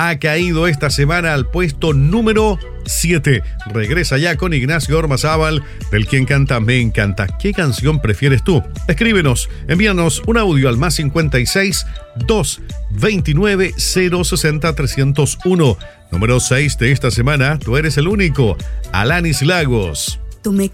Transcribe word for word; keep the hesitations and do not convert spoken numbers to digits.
ha caído esta semana al puesto número siete. Regresa ya con Ignacio Ormazábal, del Quien Canta Me Encanta. ¿Qué canción prefieres tú? Escríbenos, envíanos un audio al más cincuenta y seis, dos veintinueve, cero sesenta, trescientos uno. Número seis de esta semana, tú eres el único. Alanis Lagos. Tú me